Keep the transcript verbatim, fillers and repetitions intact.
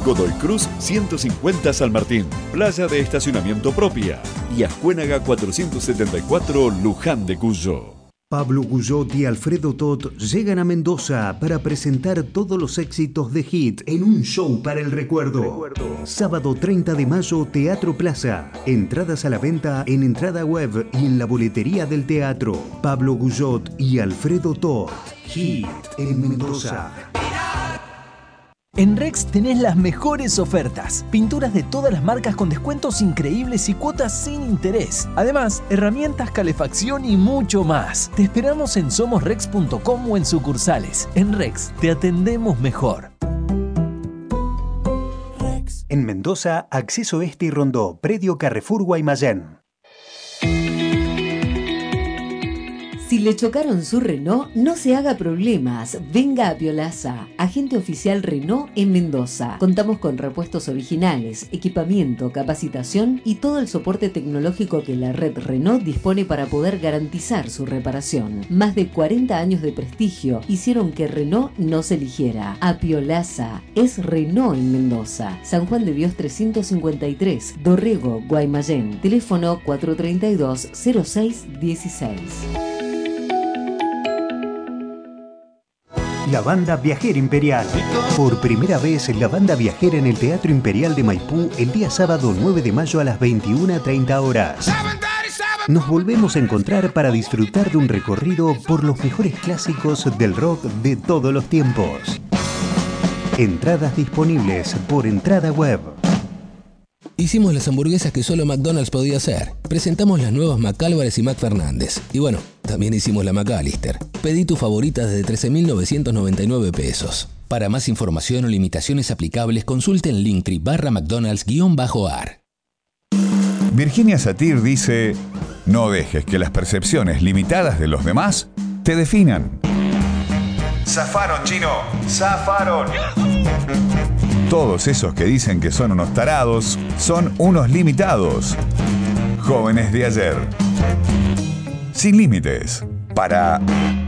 Godoy Cruz ciento cincuenta San Martín, playa de estacionamiento propia. Y Ascuénaga cuatrocientos setenta y cuatro Luján de Cuyo. Pablo Guyot y Alfredo Tot llegan a Mendoza para presentar todos los éxitos de Hit en un show para el recuerdo. recuerdo. Sábado treinta de mayo, Teatro Plaza. Entradas a la venta en entrada web y en la boletería del teatro. Pablo Guyot y Alfredo Tot. Hit en Mendoza. En Rex tenés las mejores ofertas. Pinturas de todas las marcas con descuentos increíbles y cuotas sin interés. Además, herramientas, calefacción y mucho más. Te esperamos en somos rex punto com o en sucursales. En Rex te atendemos mejor. En Mendoza, Acceso Este y Rondó, Predio Carrefour Guaymallén. Si le chocaron su Renault, no se haga problemas. Venga a Piolaza, agente oficial Renault en Mendoza. Contamos con repuestos originales, equipamiento, capacitación y todo el soporte tecnológico que la red Renault dispone para poder garantizar su reparación. Más de cuarenta años de prestigio hicieron que Renault nos eligiera. A Piolaza es Renault en Mendoza. San Juan de Dios trescientos cincuenta y tres, Dorrego, Guaymallén. Teléfono cuatro tres dos, cero seis uno seis. La Banda Viajera Imperial. Por primera vez, la Banda Viajera en el Teatro Imperial de Maipú el día sábado nueve de mayo a las veintiuna treinta horas. Nos volvemos a encontrar para disfrutar de un recorrido por los mejores clásicos del rock de todos los tiempos. Entradas disponibles por entrada web. Hicimos las hamburguesas que solo McDonald's podía hacer. Presentamos las nuevas McAlvarez y McFernández. Y bueno, también hicimos la McAllister. Pedí tu favorita desde trece mil novecientos noventa y nueve pesos. Para más información o limitaciones aplicables, consulte en Linktree barra McDonald's guión bajo ar. Virginia Satir dice: no dejes que las percepciones limitadas de los demás te definan. Zafaron, chino, zafaron. Todos esos que dicen que son unos tarados son unos limitados. Jóvenes de ayer. Sin límites. Para